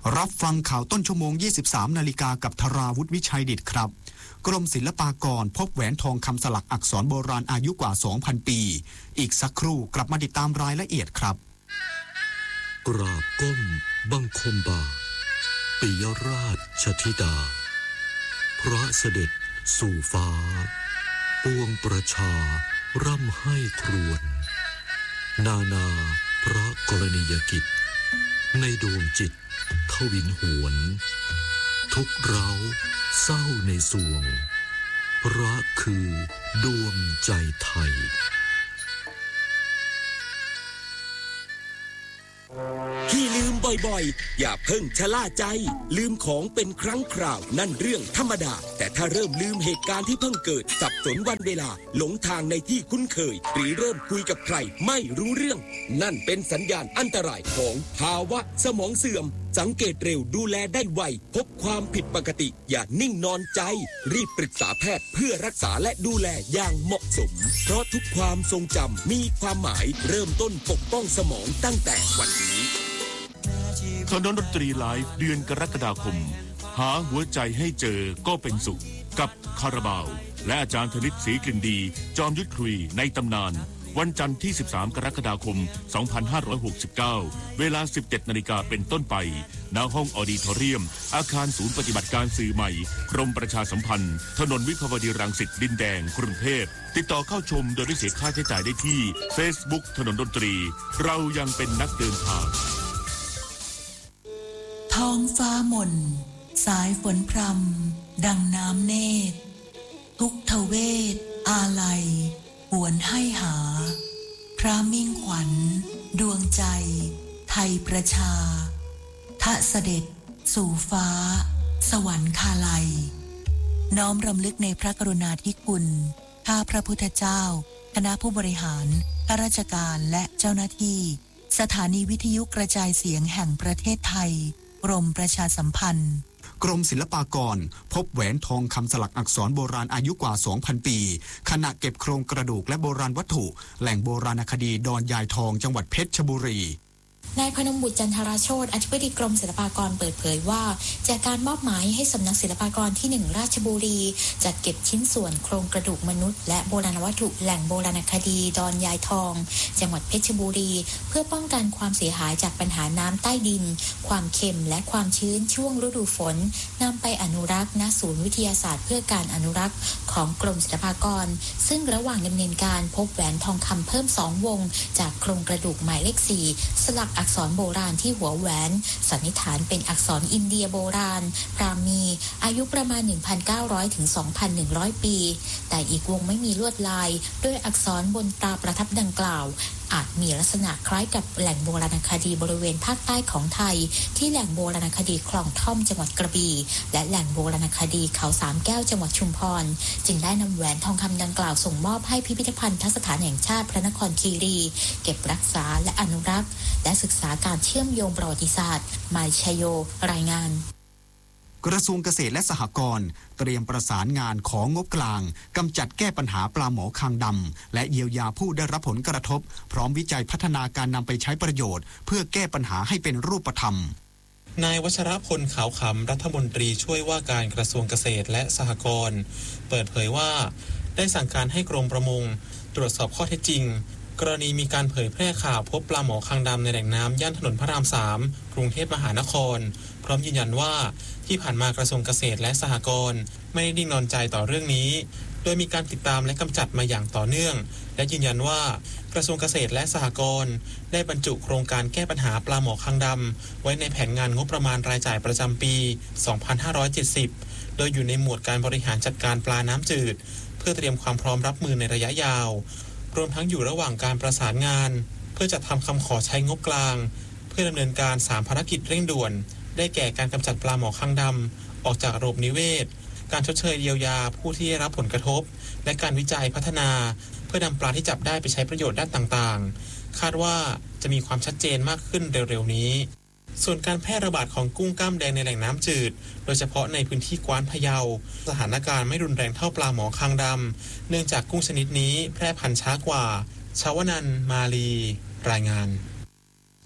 รับฟังข่าวต้นชั่วโมง 23 นาฬิกากับธราวุฒิวิชัยดิษฐ์ครับกรมศิลปากรพบแหวนทองคำสลักอักษรโบราณอายุกว่า 2,000 ปีอีกสักครู่กลับมาติดตามรายละเอียดครับกราบก้มบังคมบาทปิยราชธิดาพระเสด็จสู่ฟ้าปวงประชาร่ำให้ครวญนานาพระกรณียกิจในดวงจิตทวินหวนทุกเร้าเศร้าในสวงพระคือดวงใจไทยที่ลืมบ่อยๆอย่าเพิ่งชะล่าใจลืมของเป็นครั้งคราวนั่นเรื่องธรรมดาแต่ถ้าเริ่มลืมเหตุการณ์ที่เพิ่งเกิดสับสนวันเวลาหลงทางในที่คุ้นเคยหรือเริ่มคุยกับใครไม่รู้เรื่องนั่นเป็นสัญญาณอันตรายของภาวะสมองเสื่อมสังเกตเร็วดูแลได้ไวพบความผิดปกติอย่านิ่งนอนใจรีบปรึกษาแพทย์เพื่อรักษาและดูแลอย่างเหมาะสมเพราะทุกความทรงจำมีความหมายเริ่มต้นปกป้องสมองตั้งแต่วันนี้ถนนดนตรีไลฟ์เดือนกรกฎาคมหาหัวใจให้เจอก็เป็นสุขกับคาราบาวและอาจารย์ธนิตศรีกลิ่นดีจอมยุทธคุยในตำนานวันจันทร์ที่13กรกฎาคม2569เวลา 17 นาฬิกาเป็นต้นไปณห้องออดิทอเรียมอาคารศูนย์ปฏิบัติการสื่อใหม่กรมประชาสัมพันธ์ถนนวิภาวดีรังสิตดินแดงกรุงเทพติดต่อเข้าชมโดยไม่เสียค่าใช้จ่ายได้ที่ Facebook ถนนดนตรีเรายังเป็นนักเดินทางท้องฟ้าหม่นสายฝนพรำดังน้ำเนตรทุกทเวทอาลัยหวนให้หาพระมิ่งขวัญดวงใจไทยประชาทะเสด็จสู่ฟ้าสวรรคาลัยน้อมรำลึกในพระกรุณาธิคุณข้าพระพุทธเจ้าคณะผู้บริหารข้าราชการและเจ้าหน้าที่สถานีวิทยุกระจายเสียงแห่งประเทศไทยกรมประชาสัมพันธ์กรมศิลปากรพบแหวนทองคำสลักอักษรโบราณอายุกว่า 2,000 ปีขณะเก็บโครงกระดูกและโบราณวัตถุแหล่งโบราณคดีดอนยายทองจังหวัดเพชรบุรีนายพนมบุตรจันทราโชติอธิบดีกรมศิลปากรเปิดเผยว่าจากการมอบหมายให้สำนักศิลปากรที่1ราชบุรีจัดเก็บชิ้นส่วนโครงกระดูกมนุษย์และโบราณวัตถุแหล่งโบราณคดีดอนยายทองจังหวัดเพชรบุรีเพื่อป้องกันความเสียหายจากปัญหาน้ำใต้ดินความเค็มและความชื้นช่วงฤดูฝนนำไปอนุรักษ์ณศูนย์วิทยาศาสตร์เพื่อการอนุรักษ์ของกรมศิลปากรซึ่งระหว่างดำเนินการพบแหวนทองคำเพิ่ม2วงจากโครงกระดูกหมายเลข4สลักอักษรโบราณที่หัวแหวนสันนิษฐานเป็นอักษรอินเดียโบราณพราหมีอายุประมาณ 1,900 ถึง 2,100 ปีแต่อีกวงไม่มีลวดลายด้วยอักษรบนตราประทับดังกล่าวอาจมีลักษณะคล้ายกับแหล่งโบราณคดีบริเวณภาคใต้ของไทยที่แหล่งโบราณคดีคลองท่อมจังหวัดกระบี่และแหล่งโบราณคดีเขาสามแก้วจังหวัดชุมพรจึงได้นำแหวนทองคำดังกล่าวส่งมอบให้พิพิธภัณฑ์สถานแห่งชาติพระนครคีรีเก็บรักษาและอนุรักษ์และศึกษาการเชื่อมโยงประวัติศาสตร์หมายชัยโยรายงานกระทรวงเกษตรและสหกรณ์เตรียมประสานงานของงบกลางกำจัดแก้ปัญหาปลาหมอคางดำและเยียวยาผู้ได้รับผลกระทบพร้อมวิจัยพัฒนาการนำไปใช้ประโยชน์เพื่อแก้ปัญหาให้เป็นรูปธรรมนายวัชรพลขาวขำรัฐมนตรีช่วยว่าการกระทรวงเกษตรและสหกรณ์เปิดเผยว่าได้สั่งการให้กรมประมงตรวจสอบข้อเท็จจริงกรณีมีการเผยแพร่ข่าวพบปลาหมอคางดำในแหล่งน้ำย่านถนนพระราม3กรุงเทพมหานครพร้อมยืนยันว่าที่ผ่านมากระทรวงเกษตรและสหกรณ์ไม่ได้นิ่งนอนใจต่อเรื่องนี้โดยมีการติดตามและกำจัดมาอย่างต่อเนื่องและยืนยันว่ากระทรวงเกษตรและสหกรณ์ได้บรรจุโครงการแก้ปัญหาปลาหมอคางดำไว้ในแผนงานงบประมาณรายจ่ายประจำปี 2570 โดยอยู่ในหมวดการบริหารจัดการปลาน้ำจืดเพื่อเตรียมความพร้อมรับมือในระยะยาวรวมทั้งอยู่ระหว่างการประสานงานเพื่อจัดทำคำขอใช้งบกลางเพื่อดำเนินการ3ภารกิจเร่งด่วนได้แก่การกำจัดปลาหมอคางดำออกจากระบบนิเวศการชดเชยเยียวยาผู้ที่ได้รับผลกระทบและการวิจัยพัฒนาเพื่อนำปลาที่จับได้ไปใช้ประโยชน์ด้านต่างๆคาดว่าจะมีความชัดเจนมากขึ้นเร็วๆนี้ส่วนการแพร่ระบาดของกุ้งกล้ามแดงในแหล่งน้ำจืดโดยเฉพาะในพื้นที่กว้านพะเยาสถานการณ์ไม่รุนแรงเท่าปลาหมอคางดำเนื่องจากกุ้งชนิดนี้แพร่พันธุ์ช้ากว่าชาวนันท์มาลีรายงาน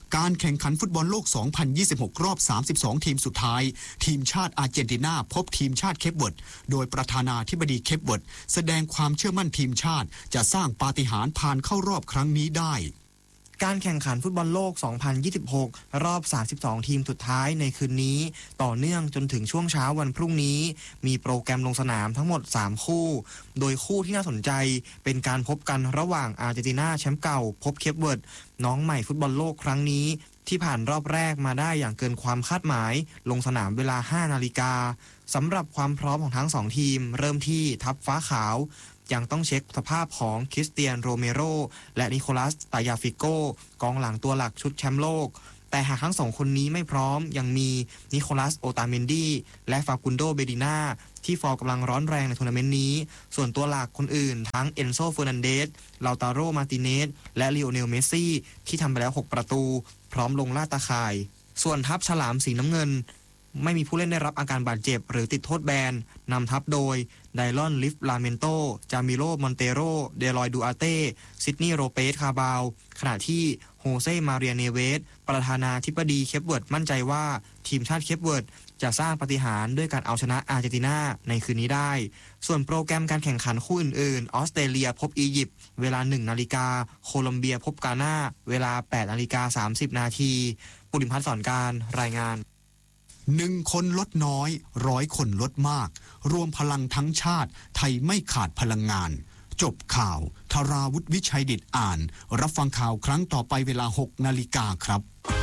การแข่งขันฟุตบอลโลก 2026 รอบ 32 ทีมสุดท้ายทีมชาติอาร์เจนตินาพบทีมชาติเคปเวิร์ดโดยประธานาธิบดีเคปเวิร์ดแสดงความเชื่อมั่นทีมชาติจะสร้างปาฏิหาริย์ผ่านเข้ารอบครั้งนี้ได้การแข่งขันฟุตบอลโลก 2026 รอบ 32 ทีมสุดท้ายในคืนนี้ต่อเนื่องจนถึงช่วงเช้าวันพรุ่งนี้มีโปรแกรมลงสนามทั้งหมด 3 คู่โดยคู่ที่น่าสนใจเป็นการพบกันระหว่างอาร์เจนตินาแชมป์เก่าพบเคปเวิร์ดน้องใหม่ฟุตบอลโลกครั้งนี้ที่ผ่านรอบแรกมาได้อย่างเกินความคาดหมายลงสนามเวลา 5 นาฬิกาสำหรับความพร้อมของทั้ง2ทีมเริ่มที่ทัพฟ้าขาวยังต้องเช็คสภาพของคริสเตียนโรเมโรและนิโคลัสตายาฟิโกกองหลังตัวหลักชุดแชมป์โลกแต่หากทั้ง2คนนี้ไม่พร้อมยังมีนิโคลัสโอตาเมนดีและฟากุนโดเบดิน่าที่ฟอร์มกำลังร้อนแรงในทัวร์นาเมนต์นี้ส่วนตัวหลักคนอื่นทั้งเอนโซเฟอร์นันเดสลาตาโรมาร์ติเนสและลีโอเนลเมสซี่ที่ทำไปแล้ว6ประตูพร้อมลงล่าตาข่ายส่วนทัพฉลามสีน้ำเงินไม่มีผู้เล่นได้รับอาการบาดเจ็บหรือติดโทษแบนนำทัพโดยไดลอนลิฟลาเมนโตจามิโลมอนเตโรเดลอยดูอาเต้ซิดนีย์โรเปสคาบาวขณะที่โฮเซ่มาเรียเนเวสประธานาธิบดีเคปเวิร์ดมั่นใจว่าทีมชาติเคปเวิร์ดจะสร้างปาฏิหาริย์ด้วยการเอาชนะอาร์เจนตินาในคืนนี้ได้ส่วนโปรแกรมการแข่งขันคู่อื่นๆออสเตรเลียพบอียิปต์เวลา 1 นาฬิกาโคลอมเบียพบกานาเวลา 8 นาฬิกา 30 นาทีปุริพัฒน์สอนการรายงาน 1 คนลดน้อย100 คนลดมากรวมพลังทั้งชาติไทยไม่ขาดพลังงานจบข่าวธราวุฒิวิชัยดิษฐ์อ่านรับฟังข่าวครั้งต่อไปเวลา 6 นาฬิกาครับ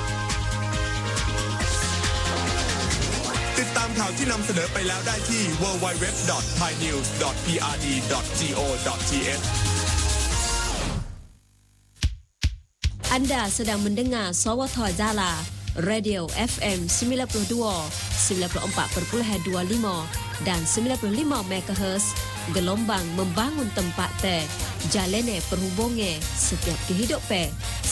ติดตามข่าวที่นำเสนอไปแล้วได้ที่ www.thainews.prd.go.th Anda sedang mendengar Sawatha Jala Radio FM 92.25 dan 95 MHz gelombang membangun tempat teh jalene perhubungan setiap kehidupan